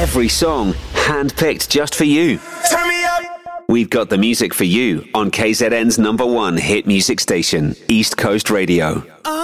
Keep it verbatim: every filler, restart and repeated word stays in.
Every song handpicked just for you. Turn me up. We've got the music for you on K Z N's number one hit music station, East Coast Radio. Oh.